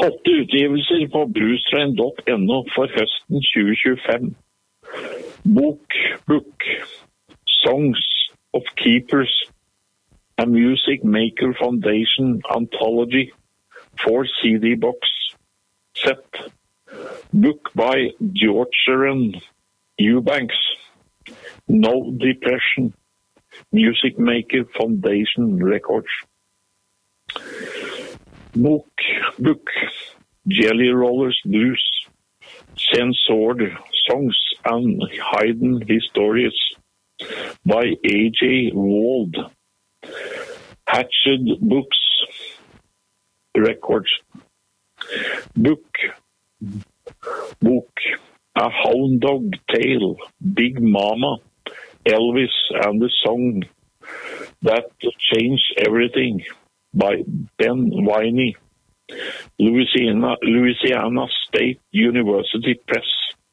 8 utgivelser på bluestrain.no for høsten 2025. Book, Songs of Keepers, a Music Maker Foundation Anthology, 4 CD box set. Book by George Eubanks, No Depression, Music Maker Foundation Records. Book, Jelly Rollers Blues, Censored Songs and Hidden Histories by A.J. Wald, Hatched Books Records. Book, A Hound Dog Tale, Big Mama, Elvis and the Song That Changed Everything by Ben Winey, Louisiana State University Press.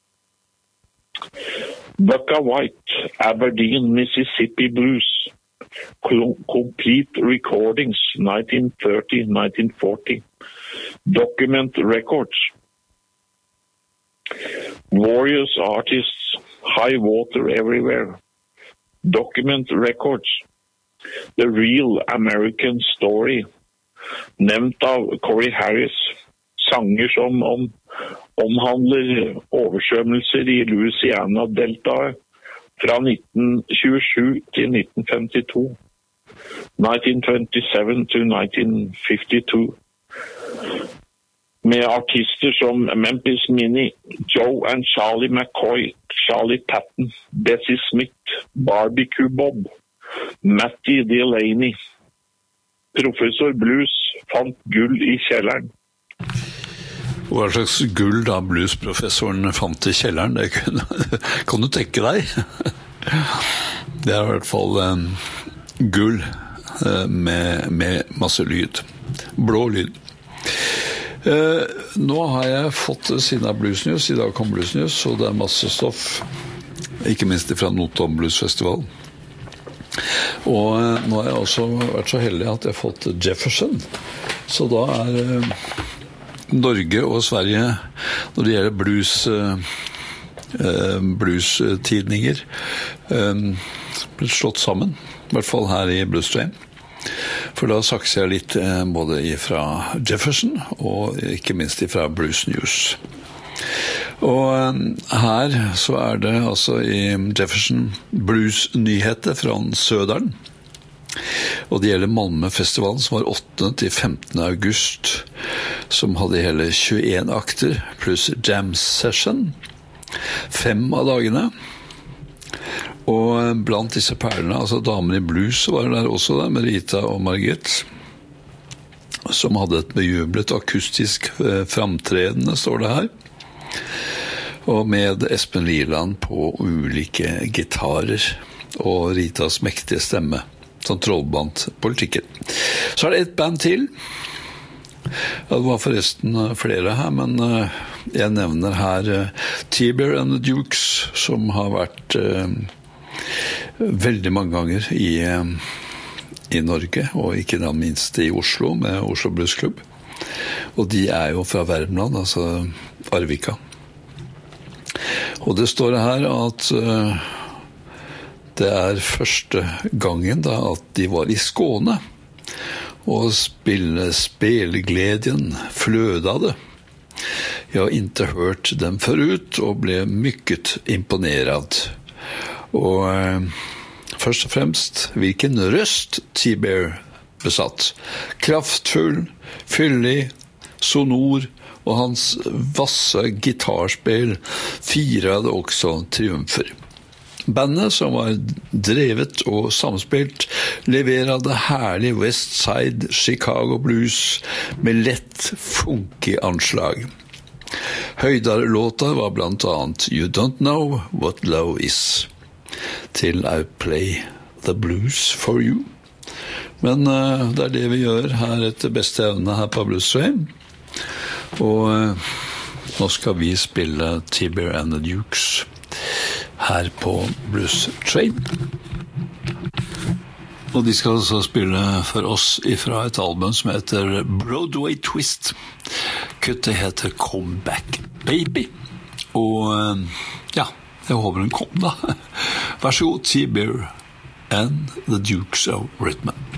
Bucka White, Aberdeen, Mississippi Blues, Complete Recordings, 1930-1940, Document Records. Warriors Artists, High Water Everywhere, Document Records. The Real American Story, nevnt av Corey Harris, sanger som omhandler oversvømmelser i Louisiana-deltaet fra 1927 til 1952, 1927 til 1952, med artister som Memphis Minnie, Joe and Charlie McCoy, Charlie Patton, Bessie Smith, Barbecue Bob, Matty Delaney. Professor Blues fant gull i kjelleren. Hva slags gull da bluesprofessoren fant i kjelleren, det kan du tenke deg. Det i hvert fall gull med masse lyd, blå lyd. Nå har jeg fått siden av Blues News, i dag kom Blues News, og det masse stoff, ikke minst fra Notodden Blues Festival. Og nå har jeg også vært så heldig at jeg har fått Jefferson, så da Norge og Sverige, når det gjelder blues-tidninger, blitt slått sammen, i hvert fall her i Blues Train. For da sakser jeg litt både fra Jefferson og ikke minst fra Blues News. Og her så det altså i Jefferson blues-nyheter fra Søderen. Og det gjelder Malmö-festivalen som var 8. til 15. august, som hadde hele 21 akter, pluss jam session, 5 av dagene. Og blant disse perlene, altså damer i blues var der også der, med Rita og Margit, som hadde et bejublet akustisk framtredende, står det her. Og med Espen Liland på ulike gitarer, og Ritas mektige stemme, som trollbandt politikken. Så det et band til. Ja, det var forresten flere her, men jeg nevner her T-Bear and the Dukes, som har vært veldig mange ganger i Norge, og ikke da minst i Oslo, med Oslo Blues Club. Og de jo fra Värmland, altså Arvika. Og det står her at det første gangen da at de var i Skåne, og spelglädjen flödade. Jag har inte hört dem förut och blev mycket imponerad. Og først og fremst, hvilken røst T-Bear besatt. Kraftfull, fyllig, sonor, og hans vasse gitarspel firade også triumfer. Bandet, som var drevet og samspilt, leverade herlig West Side Chicago Blues med lett funky anslag. Høydarlåta var blant annet You Don't Know What Love Is, til I Play the Blues for You. Men det det vi gjør her etter beste evne her på Blues Train. Og nå skal vi spille T-Bear and the Dukes her på Blues Train. Og de skal altså spille for oss ifra et album som heter Broadway Twist. Kuttet heter Comeback Baby, og ja, jeg håper den kom da. Vær så god, T-Bear and the Dukes of Rhythm.